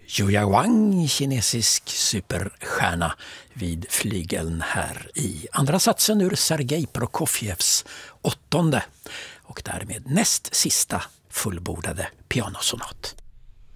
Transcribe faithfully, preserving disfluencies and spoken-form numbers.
Julia Wang, kinesisk superstjärna vid flygeln här i andra satsen ur Sergej Prokofjevs åttonde och därmed näst sista fullbordade pianosonat.